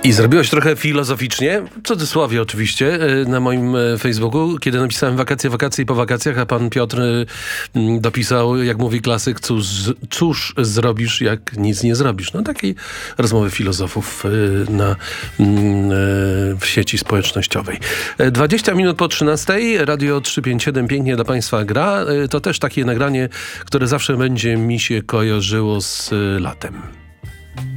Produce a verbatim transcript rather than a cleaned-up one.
I zrobiłeś trochę filozoficznie, w cudzysłowie oczywiście, na moim Facebooku, kiedy napisałem wakacje, wakacje i po wakacjach, a pan Piotr dopisał, jak mówi klasyk, cóż, cóż zrobisz, jak nic nie zrobisz. No takiej rozmowy filozofów na, w sieci społecznościowej. dwadzieścia minut po trzynastej, Radio trzysta pięćdziesiąt siedem pięknie dla państwa gra. To też takie nagranie, które zawsze będzie mi się kojarzyło z latem.